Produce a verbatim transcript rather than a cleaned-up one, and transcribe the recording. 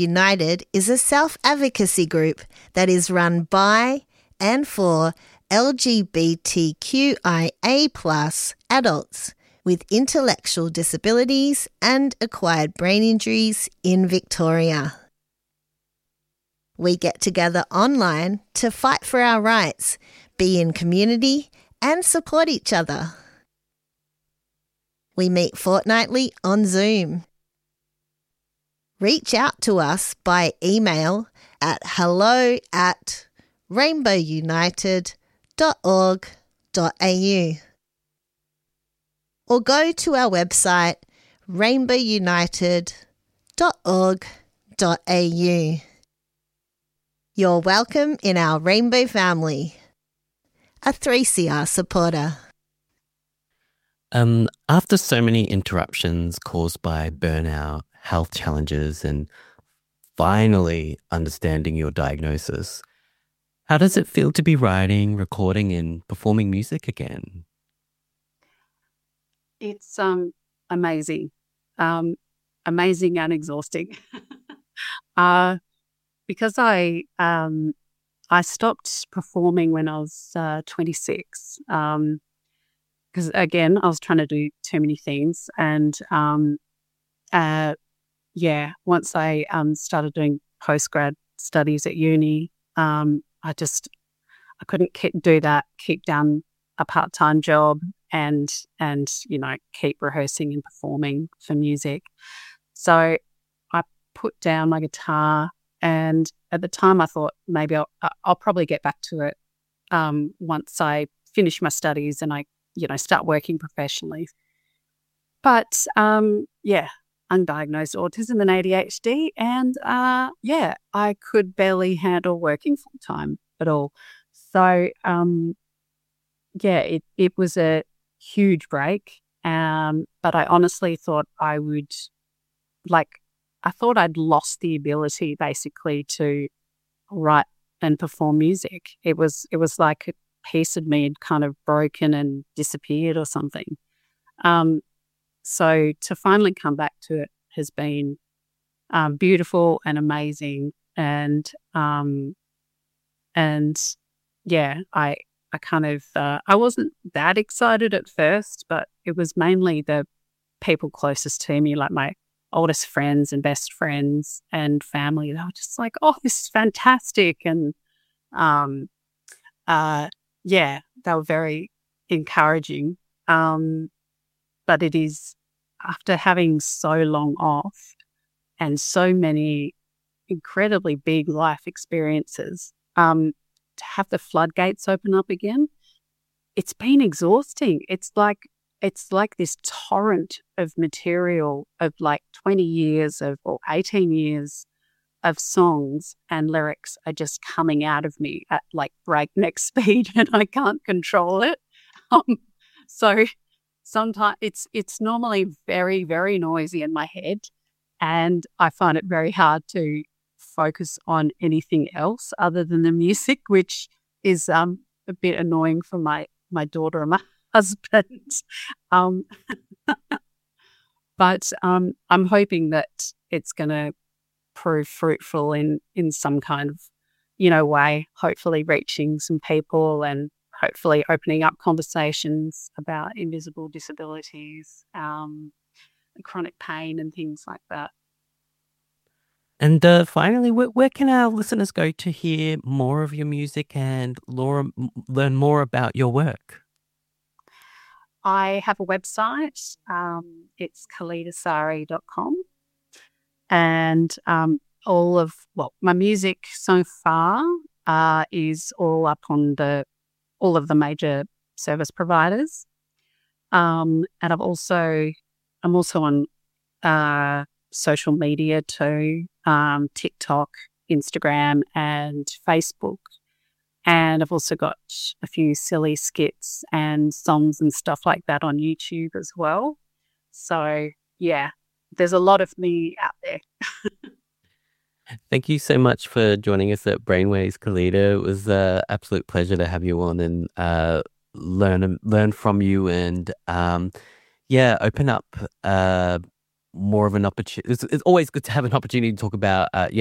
United is a self-advocacy group that is run by and for L G B T Q I A plus adults with intellectual disabilities and acquired brain injuries in Victoria. We get together online to fight for our rights, be in community and support each other. We meet fortnightly on Zoom. Reach out to us by email at hello at rainbow united dot org dot a u or go to our website rainbow united dot org dot a u. You're welcome in our Rainbow family. A three C R supporter. Um, after so many interruptions caused by burnout, health challenges, and finally understanding your diagnosis, how does it feel to be writing, recording, and performing music again? It's um amazing, um, amazing and exhausting. uh, because I um I stopped performing when I was uh, twenty-six. Um, because again, I was trying to do too many things, and um, uh. Yeah, once I um, started doing postgrad studies at uni, um, I just I couldn't keep, do that, keep down a part-time job and, and you know, keep rehearsing and performing for music. So I put down my guitar, and at the time I thought maybe I'll, I'll probably get back to it um, once I finish my studies and I, you know, start working professionally. But um, yeah, undiagnosed autism and A D H D, and uh, yeah, I could barely handle working full time at all. So um, yeah, it it was a huge break. Um, but I honestly thought I would, like, I thought I'd lost the ability basically to write and perform music. It was it was like a piece of me had kind of broken and disappeared or something. Um, So to finally come back to it has been um, beautiful and amazing, and um, and yeah, I I kind of uh, I wasn't that excited at first, but it was mainly the people closest to me, like my oldest friends and best friends and family. They were just like, "Oh, this is fantastic," and um, uh, yeah, they were very encouraging. Um, But it is, after having so long off and so many incredibly big life experiences, um, to have the floodgates open up again, it's been exhausting. It's like it's like this torrent of material of like twenty years of or eighteen years of songs and lyrics are just coming out of me at like breakneck speed, and I can't control it. Um, so. Sometimes it's it's normally very, very noisy in my head, and I find it very hard to focus on anything else other than the music, which is um, a bit annoying for my, my daughter and my husband. Um, but um, I'm hoping that it's going to prove fruitful in, in some kind of, you know, way, hopefully reaching some people and hopefully opening up conversations about invisible disabilities, um, chronic pain and things like that. And uh, finally, where, where can our listeners go to hear more of your music and Laura, m- learn more about your work? I have a website. Um, it's kalita sari dot com. And um, all of, well, my music so far uh, is all up on the all of the major service providers. Um, and I've also, I'm also on uh, social media too, um, TikTok, Instagram and Facebook. And I've also got a few silly skits and songs and stuff like that on YouTube as well. So yeah, there's a lot of me out there. Thank you so much for joining us at Brainwaves, Kalita. It was an absolute pleasure to have you on and uh, learn learn from you and um, yeah, open up uh, more of an opportunity. It's, it's always good to have an opportunity to talk about, uh,